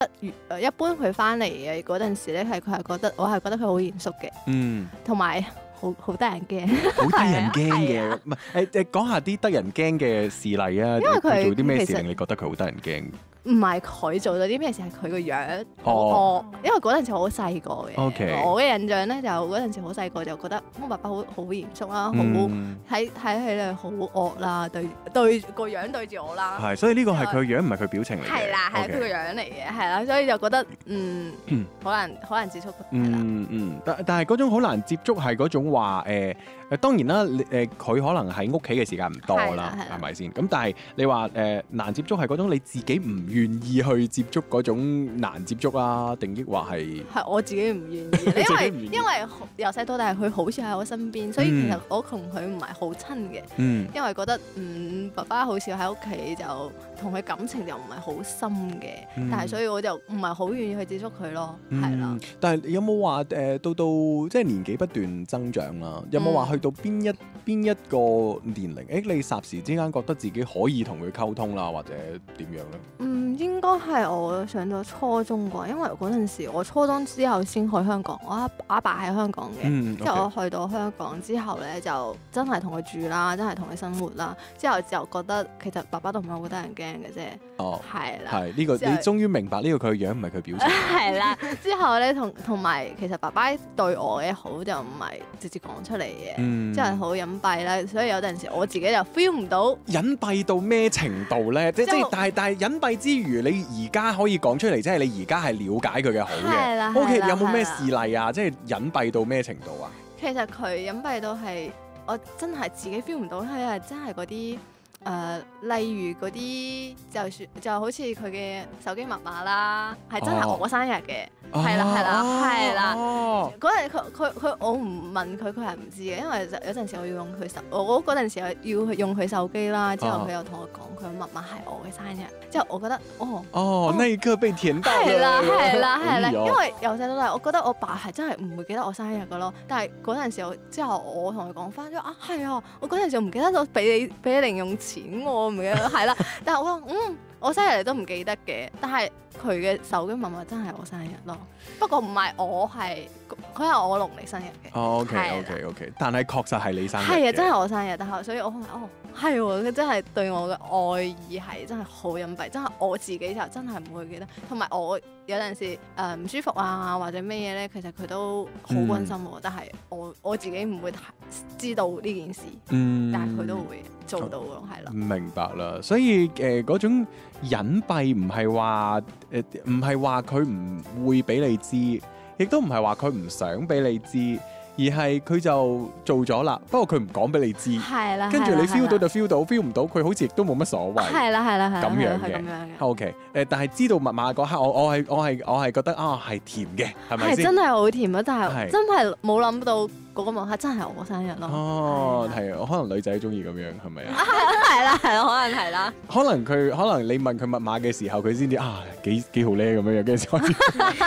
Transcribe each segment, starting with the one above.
一般佢翻嚟嘅嗰陣時咧，佢係覺得我係覺得佢好嚴肅嘅，同埋好得人驚， 好得人驚嘅。唔係講下啲得人驚嘅事例啊！因為佢做啲咩事令你覺得佢好得人驚？ 唔係佢做咗啲咩事，係佢個樣。因為嗰陣時我好細個嘅。 Okay. 我嘅印象咧就嗰陣時好細個就覺得我爸爸好嚴肅啦，好睇起嚟好惡啦，對個樣對住我啦。 係，所以呢個係佢個樣，唔係佢表情嚟嘅。 係啦，係佢個樣嚟嘅，係啦，所以就覺得好難接觸。 但係嗰種好難接觸係嗰種話當然啦，佢可能喺屋企嘅時間唔多啦，係咪先？咁但係你話難接觸係嗰種你自己唔願意去接觸嗰種難接觸啊，定抑或係我自己唔願意，因為由細到大佢好似喺我身邊，所以其實我同佢唔係好親嘅，因為覺得爸爸好似喺屋企就同佢感情就唔係好深嘅，但係所以我就唔係好願意去接觸佢咯，係啦。 但係有冇話到即係年紀不斷增長啦？有冇話去到邊一個年齡？你霎時之間覺得自己可以同佢溝通啦，或者點樣咧？ 應該係我上咗初中啩，因為嗰陣時我初中之後先去香港，我阿爸喺香港嘅，之後我去到香港之後咧就真係同佢住啦，真係同佢生活啦，之後就覺得其實爸爸都唔係好得人驚嘅啫，係啦， 係呢個你終於明白呢個佢嘅樣唔係佢表情， 係啦，之後咧同埋其實爸爸對我嘅好就唔係直接講出嚟嘅，即係好隱蔽啦，所以有陣時我自己就 feel 唔到隱蔽到咩程度咧？即係但係隱蔽之餘，你而家可以講出嚟，即係你而家係了解佢嘅好嘅。OK，有冇咩事例啊？即係隱蔽到咩程度啊？ 其實佢隱蔽到係我真係自己 feel 唔到，係真係嗰啲。例如嗰啲就好似佢嘅手機密碼啦，係真係我生日嘅，係啦，嗰日佢我唔問佢係唔知嘅，因為有陣時我要用佢我嗰陣時要用佢手機啦，之後佢又同我講佢密碼係我嘅生日，之後我覺得那一刻被甜到係啦，因為由細到大，我覺得我爸係真係唔會記得我生日噶咯，但係嗰陣時之後我同佢講翻咗係啊，我嗰陣時唔記得咗俾你零用錢我唔記得係啦，但係我話我生日你都唔記得嘅，但係佢嘅手機密碼真係我生日咯，不過唔係佢係我農曆生日嘅。 OK，但係確實係你生日嘅。 係啊，真係我生日，但係所以我係喎，佢真係對我嘅愛意係真係好隱蔽，真係我自己就真係唔會記得，同埋我有陣時唔舒服啊或者咩嘢咧，其實佢都好關心我，但係我自己唔會知道呢件事，但係佢都會做到咯，係咯。 明白啦，所以嗰種隱蔽唔係話佢唔會俾你知，亦都唔係話佢唔想俾你知。而係佢就做咗啦，不過佢唔講俾你知，係啦，跟住你 feel 到就 feel 到，feel 唔到佢好似亦都冇乜所謂，係啦，咁樣嘅。OK，但係知道密碼嗰刻，我係覺得係甜嘅，係咪先？ 係真係好甜啊！但係真係冇諗到嗰個晚黑真係我生日咯。 係啊，可能女仔中意咁樣，係咪啊？ 係啦，可能係啦。 可能你問佢密碼嘅時候，佢先至幾好咧咁樣，跟住開始。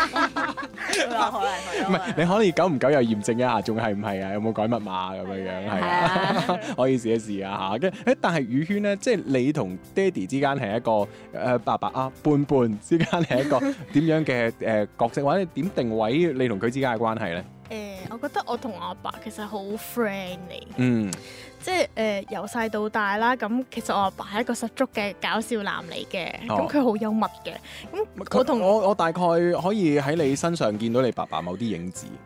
唔係，你可以久唔久又驗證一下，仲係唔係啊？有冇改密碼咁樣？係啊，可以試一試啊嚇。但係宇軒咧，即係你同爹哋之間係一個爸爸伴之間係一個點樣嘅角色，或者點定位你同佢之間嘅關係咧？ 我覺得我同我阿爸其實好 friend 嚟，即係由細到大啦。咁其實我阿爸係一個十足嘅搞笑男嚟嘅，咁佢好幽默嘅。咁我大概可以喺你身上見到你爸爸某啲影子，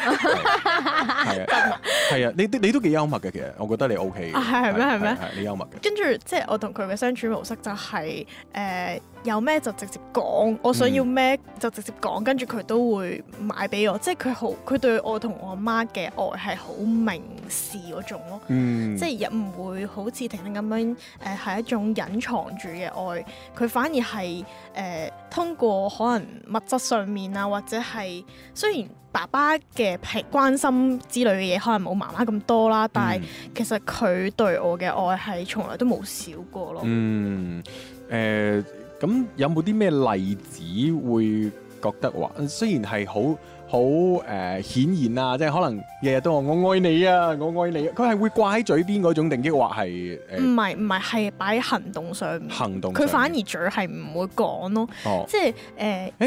係啊，你都幾幽默嘅，其實我覺得你 OK 嘅，係咩？你幽默嘅。 跟住即係我同佢嘅相處模式就係有咩就直接講，我想要咩就直接講，跟住佢都會買俾我，即係佢對我同我媽嘅愛係好明示嗰種咯，即係又唔會好似婷婷咁樣係一種隱藏住嘅愛，佢反而係通過可能物質上面啊，或者係雖然爸爸嘅關心之類嘅嘢可能冇媽媽咁多啦，但係其實佢對我嘅愛係從來都冇少過咯。 咁有冇啲咩例子會覺得話，雖然係好顯然啊，即係可能日日都話我愛你啊，我愛你啊，佢係會掛喺嘴邊嗰種，定抑或係唔係擺喺行動上面，佢反而嘴係唔會講咯，即係